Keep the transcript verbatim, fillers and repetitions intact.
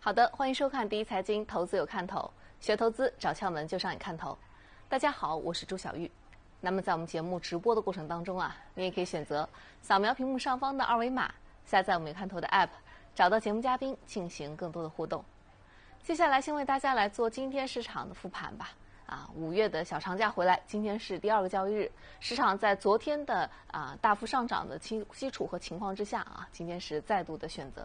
好的，欢迎收看第一财经投资有看头，学投资找窍门就上你看头。大家好，我是朱小玉。那么在我们节目直播的过程当中啊，你也可以选择扫描屏幕上方的二维码，下载我们有看头的 App， 找到节目嘉宾进行更多的互动。接下来先为大家来做今天市场的复盘吧。啊，五月的小长假回来，今天是第二个交易日，市场在昨天的啊大幅上涨的基基础和情况之下啊，今天是再度的选择